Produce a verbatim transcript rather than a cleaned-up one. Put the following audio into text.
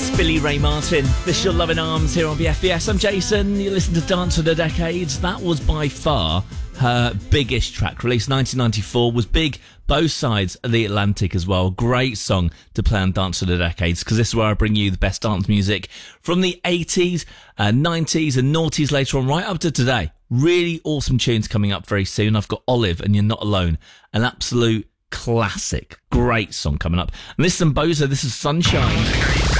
It's Billy Ray Martin. This is Your Loving Arms here on B F B S. I'm Jason. You listen to Dance of the Decades. That was by far her biggest track. Released nineteen ninety-four. Was big both sides of the Atlantic as well. Great song to play on Dance of the Decades, because this is where I bring you the best dance music from the eighties, uh, nineties and noughties later on, right up to today. Really awesome tunes coming up very soon. I've got Olive and You're Not Alone. An absolute classic. Great song coming up. And this is Mbosso. This is Sunshine.